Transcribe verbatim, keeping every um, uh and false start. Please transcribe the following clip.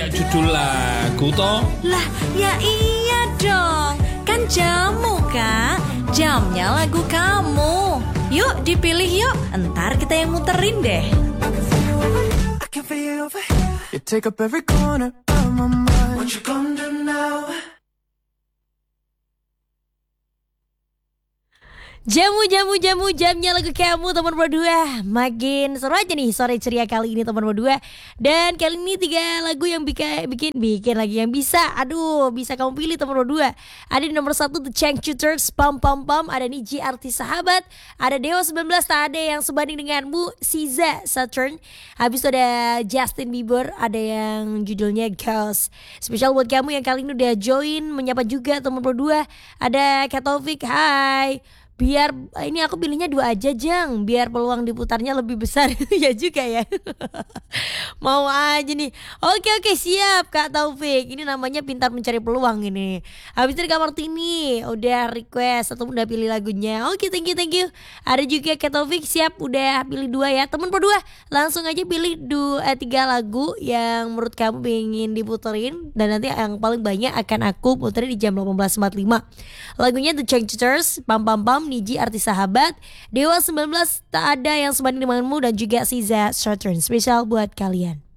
Judul lagu toh. Lah ya iya dong, kan jamu kak, jamnya lagu kamu. Yuk dipilih yuk, entar kita yang muterin deh. You take up every corner of my mind. What you gonna do now? Jamu, jamu, jamu, jamnya lagu kamu teman berdua. Makin seru aja nih sore ceria kali ini teman berdua. Dan kali ini tiga lagu yang bikin bikin bikin lagi yang bisa. Aduh, bisa kamu pilih teman berdua. Ada di nomor satu The Changcuters, Pam Pam Pam. Ada nih G R T Sahabat. Ada Dewa sembilan belas, tak ada yang sebanding denganmu, Siza Saturn. Habis itu ada Justin Bieber. Ada yang judulnya Ghost. Spesial buat kamu yang kali ini udah join, menyapa juga teman berdua. Ada Katovic, hai. Biar ini aku pilihnya dua aja Jang, biar peluang diputarnya lebih besar. Ya juga ya. Mau aja nih. Oke oke siap Kak Taufik. Ini namanya pintar mencari peluang ini. Habis itu Kak Martini udah request atau udah pilih lagunya. Oke thank you thank you. Ada juga Kak Taufik siap udah pilih dua ya. Temen berdua langsung aja pilih dua, eh, tiga lagu yang menurut kamu ingin diputerin. Dan nanti yang paling banyak akan aku puterin di jam delapan belas empat puluh lima. Lagunya The Changcuters, Pam Pam Pam, Niji Artis Sahabat, Dewa sembilan belas, tak ada yang sebanding denganmu, dan juga Siza Saturn. Spesial buat kalian.